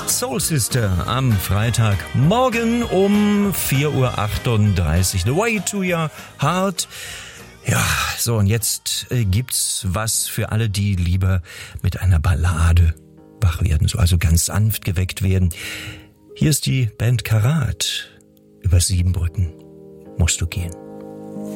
Soul Sister am Freitagmorgen um 4:38 Uhr. The Way to Your Heart. Ja, so und jetzt gibt's was für alle, die lieber mit einer Ballade wach werden, so also ganz sanft geweckt werden. Hier ist die Band Karat. Über 7 Brücken musst du gehen.